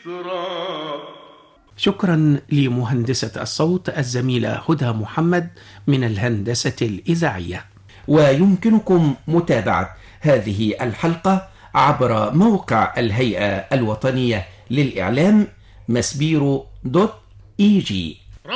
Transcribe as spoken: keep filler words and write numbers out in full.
سترا. شكرا لمهندسة الصوت الزميلة هدى محمد من الهندسة الإذاعية. ويمكنكم متابعة هذه الحلقة عبر موقع الهيئة الوطنية للإعلام مسبيرو دوت إي جي.